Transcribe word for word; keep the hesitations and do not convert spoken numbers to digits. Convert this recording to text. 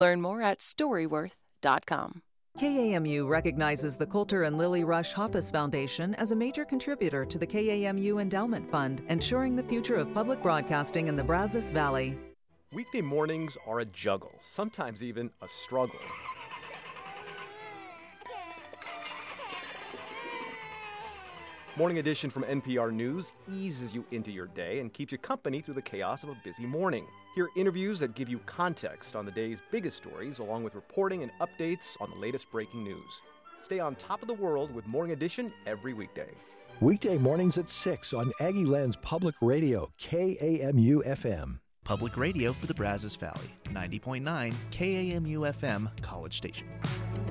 Learn more at storyworth dot com. K A M U recognizes the Coulter and Lily Rush Hoppus Foundation as a major contributor to the K A M U Endowment Fund, ensuring the future of public broadcasting in the Brazos Valley. Weekday mornings are a juggle, sometimes even a struggle. Morning Edition from N P R News eases you into your day and keeps you company through the chaos of a busy morning. Hear interviews that give you context on the day's biggest stories, along with reporting and updates on the latest breaking news. Stay on top of the world with Morning Edition every weekday. Weekday mornings at six on Aggie Land's Public Radio, K A M U F M. Public radio for the Brazos Valley, ninety point nine K A M U F M, College Station.